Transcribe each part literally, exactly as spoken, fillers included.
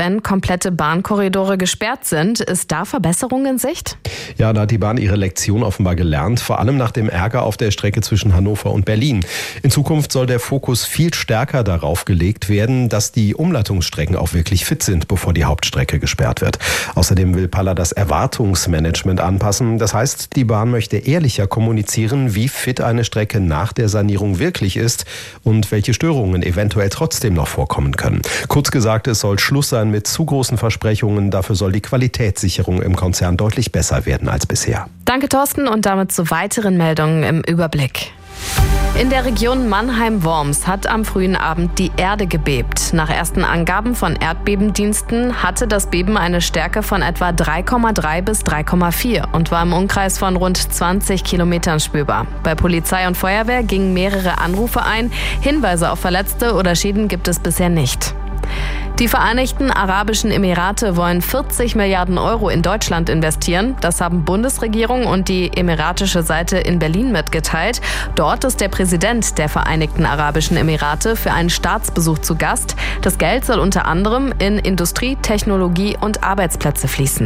wenn komplette Bahnkorridore gesperrt sind. Ist da Verbesserung in Sicht? Ja, da hat die Bahn ihre Lektion offenbar gelernt, vor allem nach dem Ärger auf der Strecke zwischen Hannover und Berlin. In Zukunft soll der Fokus viel stärker darauf gelegt werden, dass die Umleitungsstrecken auch wirklich fit sind, bevor die Hauptstrecke gesperrt wird. Außerdem will Palla das Erwartungsmanagement anpassen. Das heißt, die Bahn möchte ehrlicher kommunizieren, wie fit eine Strecke nach der Sanierung wirklich ist und welche Störungen eventuell trotzdem noch vorkommen können. Kurz gesagt, es soll Schluss sein mit zu großen Versprechungen. Dafür soll die Qualitätssicherung im Konzern deutlich besser werden als bisher. Danke, Thorsten, und damit zu weiteren Meldungen im Überblick. In der Region Mannheim-Worms hat am frühen Abend die Erde gebebt. Nach ersten Angaben von Erdbebendiensten hatte das Beben eine Stärke von etwa drei Komma drei bis drei Komma vier und war im Umkreis von rund zwanzig Kilometern spürbar. Bei Polizei und Feuerwehr gingen mehrere Anrufe ein. Hinweise auf Verletzte oder Schäden gibt es bisher nicht. Die Vereinigten Arabischen Emirate wollen vierzig Milliarden Euro in Deutschland investieren. Das haben Bundesregierung und die emiratische Seite in Berlin mitgeteilt. Dort ist der Präsident der Vereinigten Arabischen Emirate für einen Staatsbesuch zu Gast. Das Geld soll unter anderem in Industrie, Technologie und Arbeitsplätze fließen.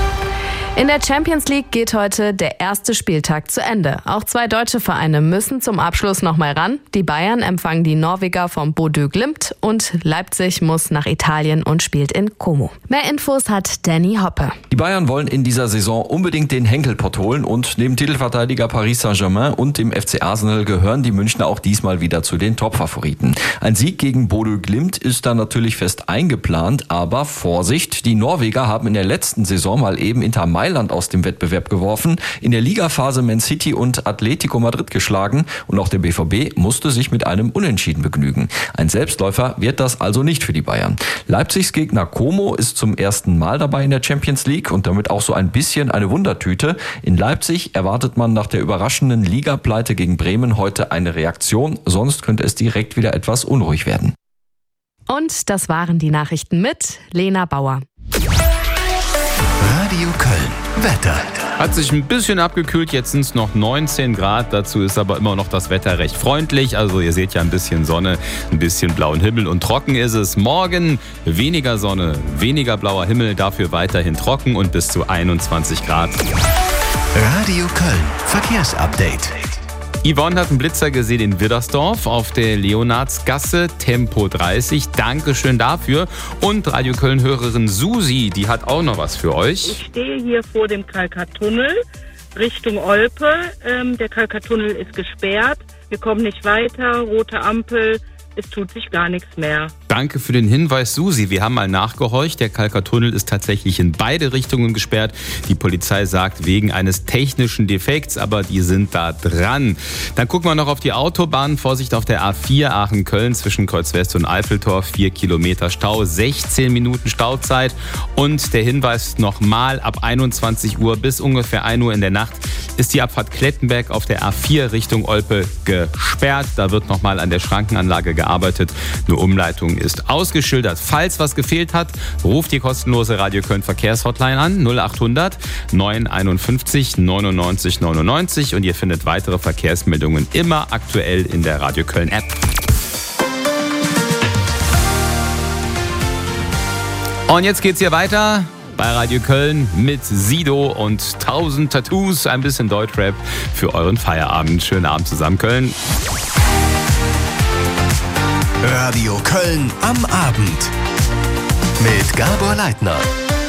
In der Champions League geht heute der erste Spieltag zu Ende. Auch zwei deutsche Vereine müssen zum Abschluss noch mal ran. Die Bayern empfangen die Norweger vom Bodø Glimt und Leipzig muss nach Italien und spielt in Como. Mehr Infos hat Danny Hoppe. Die Bayern wollen in dieser Saison unbedingt den Henkelpott holen und neben Titelverteidiger Paris Saint-Germain und dem F C Arsenal gehören die Münchner auch diesmal wieder zu den Top-Favoriten. Ein Sieg gegen Bodø Glimt ist da natürlich fest eingeplant, aber Vorsicht, die Norweger haben in der letzten Saison mal eben Inter Mailand aus dem Wettbewerb geworfen, in der Ligaphase Man City und Atletico Madrid geschlagen und auch der B V B musste sich mit einem Unentschieden begnügen. Ein Selbstläufer wird das also nicht für die Bayern. Leipzigs Gegner Como ist zum ersten Mal dabei in der Champions League und damit auch so ein bisschen eine Wundertüte. In Leipzig erwartet man nach der überraschenden Ligapleite gegen Bremen heute eine Reaktion, sonst könnte es direkt wieder etwas unruhig werden. Und das waren die Nachrichten mit Lena Bauer. Radio Köln. Wetter. Hat sich ein bisschen abgekühlt, jetzt sind es noch neunzehn Grad. Dazu ist aber immer noch das Wetter recht freundlich. Also ihr seht ja ein bisschen Sonne, ein bisschen blauen Himmel und trocken ist es. Morgen weniger Sonne, weniger blauer Himmel, dafür weiterhin trocken und bis zu einundzwanzig Grad. Radio Köln. Verkehrsupdate. Yvonne hat einen Blitzer gesehen in Widdersdorf auf der Leonardsgasse, Tempo dreißig. Dankeschön dafür. Und Radio Köln-Hörerin Susi, die hat auch noch was für euch. Ich stehe hier vor dem Kalkatunnel Richtung Olpe. Ähm, der Kalkatunnel ist gesperrt. Wir kommen nicht weiter. Rote Ampel. Es tut sich gar nichts mehr. Danke für den Hinweis, Susi. Wir haben mal nachgehorcht. Der Kalkatunnel ist tatsächlich in beide Richtungen gesperrt. Die Polizei sagt wegen eines technischen Defekts, aber die sind da dran. Dann gucken wir noch auf die Autobahn. Vorsicht auf der A vier Aachen-Köln zwischen Kreuz-West und Eiffeltor. Vier Kilometer Stau, sechzehn Minuten Stauzeit. Und der Hinweis nochmal, ab einundzwanzig Uhr bis ungefähr ein Uhr in der Nacht ist die Abfahrt Klettenberg auf der A vier Richtung Olpe gesperrt. Da wird nochmal an der Schrankenanlage gearbeitet. Eine Umleitung ist ausgeschildert. Falls was gefehlt hat, ruft die kostenlose Radio Köln Verkehrshotline an null acht hundert neun einundfünfzig neunundneunzig neunundneunzig und ihr findet weitere Verkehrsmeldungen immer aktuell in der Radio Köln App. Und jetzt geht's hier weiter bei Radio Köln mit Sido und tausend Tattoos, ein bisschen Deutschrap für euren Feierabend. Schönen Abend zusammen, Köln. Radio Köln am Abend mit Gabor Leitner.